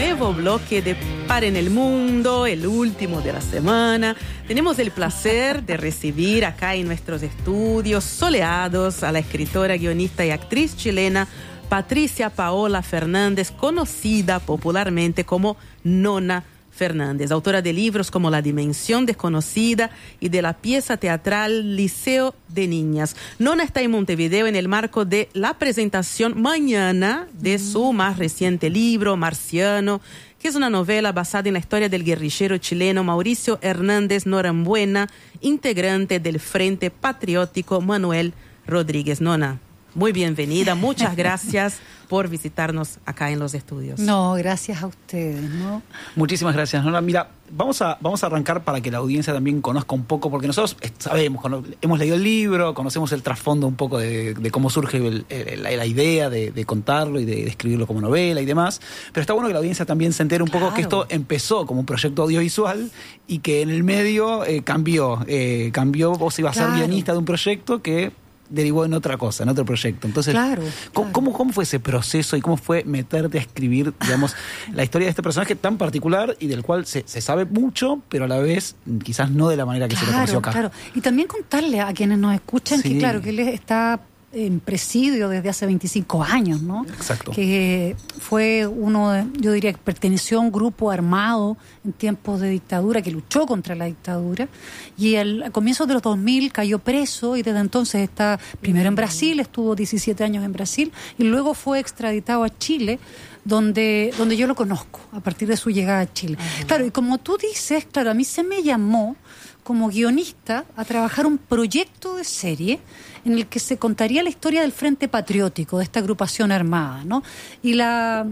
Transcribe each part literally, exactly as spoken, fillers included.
nuevo bloque de Par en el Mundo, el último de la semana. Tenemos el placer de recibir acá en nuestros estudios soleados a la escritora, guionista y actriz chilena Patricia Paola Fernández, conocida popularmente como Nona Fernández, autora de libros como La Dimensión Desconocida y de la pieza teatral Liceo de Niñas. Nona está en Montevideo en el marco de la presentación mañana de su más reciente libro, Marciano, que es una novela basada en la historia del guerrillero chileno Mauricio Hernández Norambuena, integrante del Frente Patriótico Manuel Rodríguez. Nona, muy bienvenida, muchas gracias por visitarnos acá en los estudios. No, gracias a ustedes, ¿no? Muchísimas gracias, Nona. Mira, vamos a, vamos a arrancar para que la audiencia también conozca un poco, porque nosotros sabemos, hemos leído el libro, conocemos el trasfondo un poco de, de cómo surge el, el, la, la idea de, de contarlo y de, de escribirlo como novela y demás, pero está bueno que la audiencia también se entere un Claro. poco que esto empezó como un proyecto audiovisual y que en el medio eh, cambió, eh, cambió, vos ibas Claro. a ser guionista de un proyecto que derivó en otra cosa, en otro proyecto. Entonces, Claro, ¿cómo, claro. ¿cómo, cómo fue ese proceso y cómo fue meterte a escribir, digamos, la historia de este personaje tan particular y del cual se, se sabe mucho, pero a la vez quizás no de la manera que se lo conoció acá? Claro, y también contarle a quienes nos escuchan Sí. que claro, que él está en presidio desde hace veinticinco años, ¿no? Exacto. Que fue uno, de, yo diría que perteneció a un grupo armado en tiempos de dictadura, que luchó contra la dictadura, y al, a comienzos de los dos mil cayó preso y desde entonces está primero en Brasil, estuvo diecisiete años en Brasil, y luego fue extraditado a Chile, donde, donde yo lo conozco, a partir de su llegada a Chile. Uh-huh. Claro, y como tú dices, claro, a mí se me llamó como guionista a trabajar un proyecto de serie en el que se contaría la historia del Frente Patriótico, de esta agrupación armada, ¿no? Y la,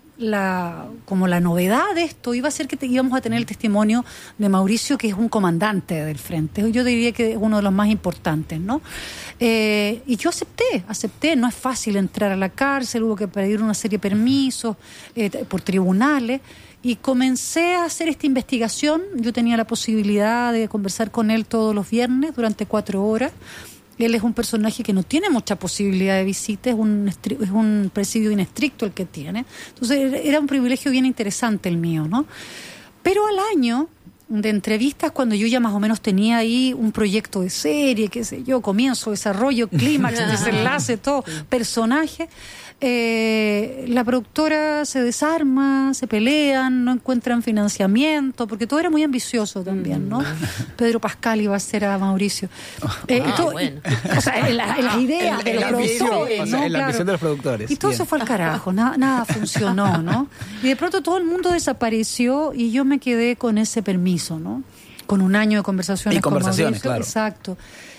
la como la novedad de esto iba a ser que te, íbamos a tener el testimonio de Mauricio, que es un comandante del Frente. Yo diría que es uno de los más importantes, ¿no? Eh, y yo acepté, acepté. No es fácil entrar a la cárcel, hubo que pedir una serie de permisos eh, por tribunales. Y comencé a hacer esta investigación. Yo tenía la posibilidad de conversar con él todos los viernes durante cuatro horas. Él es un personaje que no tiene mucha posibilidad de visita, es un, es un presidio inestricto el que tiene. Entonces era un privilegio bien interesante el mío, ¿no? Pero al año de entrevistas, cuando yo ya más o menos tenía ahí un proyecto de serie, qué sé yo, comienzo, desarrollo, clímax, desenlace, todo, personaje, eh, la productora se desarma, se pelean, no encuentran financiamiento, porque todo era muy ambicioso también, ¿no? Pedro Pascal iba a ser a Mauricio. Eh, Ah, y todo, bueno. y, o sea, en, la, en las ideas En- de en los la visión, productores, o sea, ¿no? en la Claro. visión de los productores. Y todo Bien. se fue al carajo, nada, nada funcionó, ¿no? Y de pronto todo el mundo desapareció y yo me quedé con ese permiso, ¿no? Con un año de conversaciones Y conversaciones, con Mauricio, claro. exacto.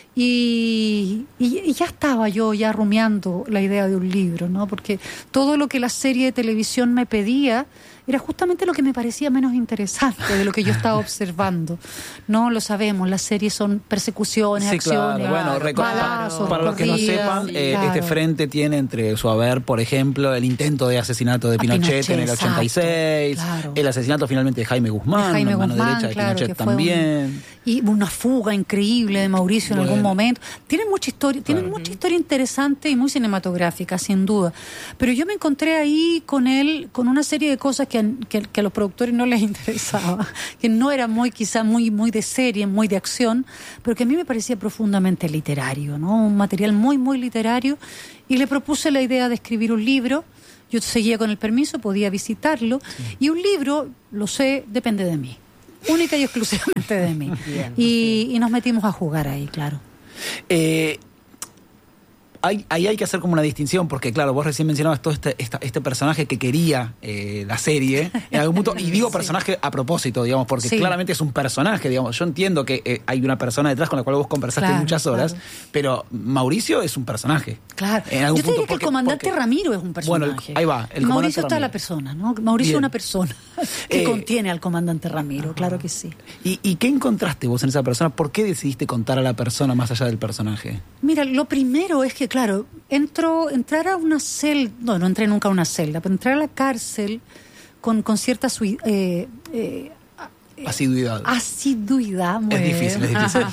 Y, y, y ya estaba yo ya rumiando la idea de un libro, ¿no? Porque todo lo que la serie de televisión me pedía era justamente lo que me parecía menos interesante de lo que yo estaba observando. No lo sabemos, las series son persecuciones, Sí, acciones, claro. Bueno, reco- balazos, para los que no corridas, sepan, eh, claro. este frente tiene entre su haber, por ejemplo, el intento de asesinato de A Pinochet, Pinochet, en el ochenta y seis, exacto, claro. el asesinato finalmente de Jaime Guzmán, De Jaime mano Guzmán, derecha de claro, Pinochet que fue también. un- y una fuga increíble de Mauricio en Bueno. algún momento. Tienen mucha historia, tienen Claro. mucha historia interesante y muy cinematográfica, sin duda. Pero yo me encontré ahí con él, con una serie de cosas que, que, que a los productores no les interesaba, que no era muy, quizá muy, muy de serie, muy de acción, pero que a mí me parecía profundamente literario, ¿no? Un material muy, muy literario. Y le propuse la idea de escribir un libro. Yo seguía con el permiso, podía visitarlo. Sí. Y un libro, lo sé, depende de mí. Única y exclusivamente de mí. Bien, y, y nos metimos a jugar ahí, claro. Eh, hay, ahí hay que hacer como una distinción, porque claro, vos recién mencionabas todo este, esta, este personaje que quería eh, la serie, en algún punto, y digo personaje sí. a propósito, digamos, porque sí. claramente es un personaje, digamos. Yo entiendo que eh, hay una persona detrás con la cual vos conversaste claro, muchas horas, claro. pero Mauricio es un personaje. Claro. En algún Yo te diría punto, que porque, el comandante porque, Ramiro es un personaje. Bueno, el, ahí va. El y Mauricio está Ramiro. la persona, ¿no? Mauricio es una persona que eh, contiene al comandante Ramiro, uh-huh. claro que sí. ¿Y, ¿Y qué encontraste vos en esa persona? ¿Por qué decidiste contar a la persona más allá del personaje? Mira, lo primero es que, claro, entro, entrar a una celda, no, no entré nunca a una celda, pero entrar a la cárcel con, con ciertas... Eh, eh, Asiduidad. Asiduidad, muy Es bien. difícil, es difícil.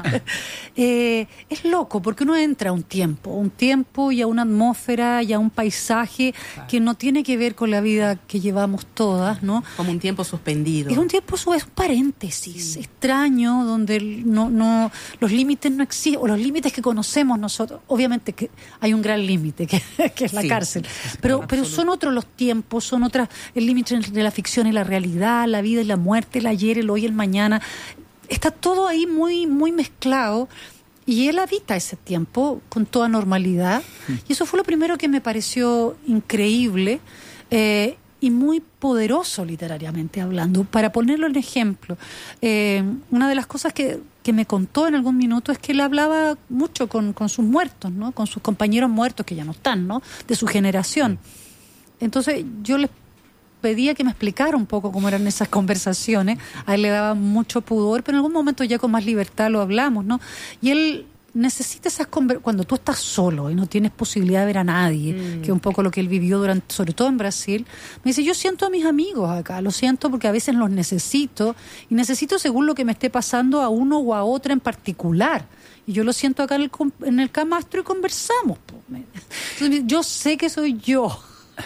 eh, es loco, porque uno entra a un tiempo, un tiempo y a una atmósfera y a un paisaje que no tiene que ver con la vida que llevamos todas, ¿no? Como un tiempo suspendido. Es un tiempo, es un paréntesis sí. extraño, donde no, no, los límites no existen, o los límites que conocemos nosotros. Obviamente que hay un gran límite, que, que es la sí, cárcel, sí, pero, claro, pero son otros los tiempos, son otras, el límite entre la ficción y la realidad, la vida y la muerte, el ayer, el hoy, el mañana. Está todo ahí muy, muy mezclado. Y él habita ese tiempo con toda normalidad. Y eso fue lo primero que me pareció increíble eh, y muy poderoso literariamente hablando. Para ponerlo en ejemplo, eh, una de las cosas que, que me contó en algún minuto es que él hablaba mucho con, con sus muertos, ¿no? Con sus compañeros muertos que ya no están, ¿no? De su generación. Entonces yo les pedía que me explicara un poco cómo eran esas conversaciones. A él le daba mucho pudor, pero en algún momento ya con más libertad lo hablamos, ¿no? Y él necesita esas conversaciones cuando tú estás solo y no tienes posibilidad de ver a nadie, mm. que es un poco lo que él vivió durante, sobre todo en Brasil. Me dice, yo siento a mis amigos acá, lo siento porque a veces los necesito y necesito según lo que me esté pasando a uno o a otra en particular. Y yo lo siento acá en el, en el camastro y conversamos. Entonces, yo sé que soy yo.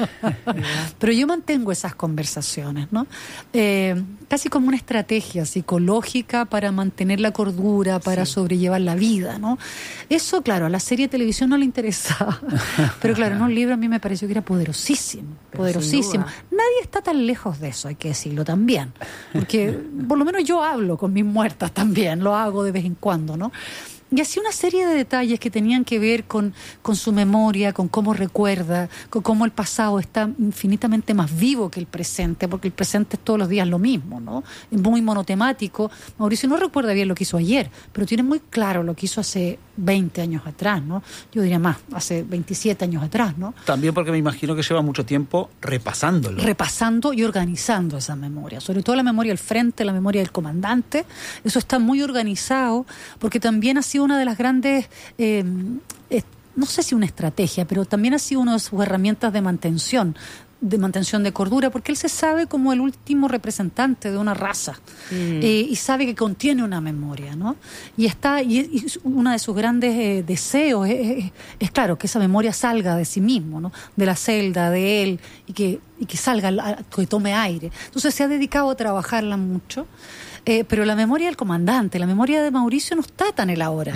Pero yo mantengo esas conversaciones, ¿no? Eh, casi como una estrategia psicológica para mantener la cordura, para sí. sobrellevar la vida, ¿no? Eso, claro, a la serie de televisión no le interesaba, pero claro, en un libro a mí me pareció que era poderosísimo, pero poderosísimo. Nadie está tan lejos de eso, hay que decirlo también, porque por lo menos yo hablo con mis muertas también, lo hago de vez en cuando, ¿no? Y así una serie de detalles que tenían que ver con, con su memoria, con cómo recuerda, con cómo el pasado está infinitamente más vivo que el presente, porque el presente es todos los días lo mismo, ¿no? Es muy monotemático. Mauricio no recuerda bien lo que hizo ayer, pero tiene muy claro lo que hizo hace veinte años atrás, ¿no? Yo diría más, hace veintisiete años atrás, ¿no? También porque me imagino que lleva mucho tiempo repasándolo. Repasando y organizando esa memoria, sobre todo la memoria del frente, la memoria del comandante. Eso está muy organizado, porque también ha sido una de las grandes, eh, eh, no sé si una estrategia, pero también ha sido una de sus herramientas de mantención, de mantención de cordura, porque él se sabe como el último representante de una raza mm. eh, y sabe que contiene una memoria, ¿no? Y está y, y uno de sus grandes eh, deseos es, es, es claro que esa memoria salga de sí mismo, ¿no? De la celda, de él, y que y que salga, que tome aire. Entonces se ha dedicado a trabajarla mucho. Eh, pero la memoria del comandante, la memoria de Mauricio no está tan elaborada.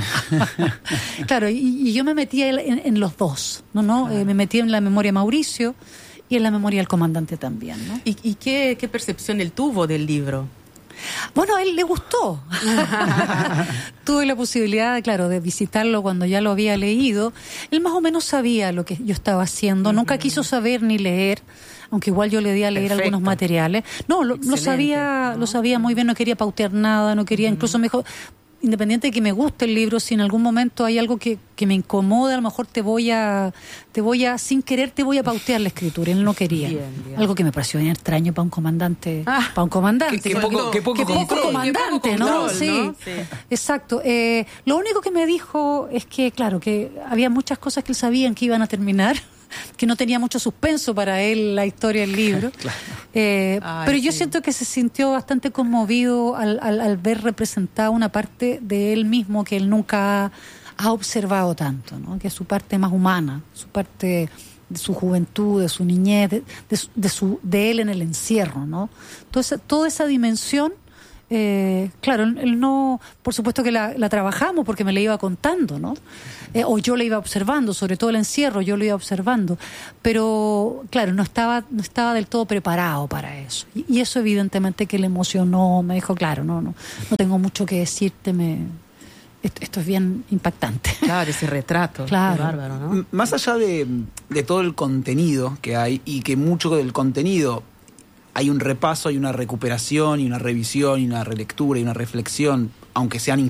Claro, y, y yo me metí en, en los dos, ¿no? ¿no? Claro. Eh, me metí en la memoria de Mauricio y en la memoria del comandante también, ¿no? ¿Y, y qué, qué percepción él tuvo del libro? Bueno, a él le gustó. Tuve la posibilidad, claro, de visitarlo cuando ya lo había leído. Él más o menos sabía lo que yo estaba haciendo. Uh-huh. Nunca quiso saber ni leer, aunque igual yo le di a leer Perfecto. algunos materiales. No, lo, lo sabía, ¿no? Lo sabía muy bien, no quería pautear nada, no quería, uh-huh. incluso me dijo, independiente de que me guste el libro, si en algún momento hay algo que, que me incomoda, a lo mejor te voy a, te voy a, sin querer te voy a pautear la escritura. Él no quería. Bien, bien. Algo que me pareció bien extraño para un comandante, ah, para un comandante. Qué poco, qué poco, qué poco control, comandante, qué poco ¿no? control, Sí, ¿no? Sí. Exacto. Eh, lo único que me dijo es que, claro, que había muchas cosas que él sabía que iban a terminar, que no tenía mucho suspenso para él la historia del libro. Claro. eh, Ay, pero yo sí. siento que se sintió bastante conmovido al, al, al ver representada una parte de él mismo que él nunca ha, ha observado tanto, ¿no? Que es su parte más humana, su parte de su juventud, de su niñez, de, de, su, de, su, de él en el encierro, ¿no? Toda esa, toda esa dimensión. Eh, claro, él no, por supuesto que la, la trabajamos porque me la iba contando, ¿no? Eh, o yo la iba observando, sobre todo el encierro, yo lo iba observando, pero claro, no estaba, no estaba del todo preparado para eso. Y, y eso evidentemente que le emocionó, me dijo, claro, no, no, no tengo mucho que decirte, me, esto, esto es bien impactante. Claro, ese retrato, claro. Qué bárbaro, ¿no? Más allá de, de todo el contenido que hay, y que mucho del contenido hay un repaso, hay una recuperación y una revisión y una relectura y una reflexión, aunque sean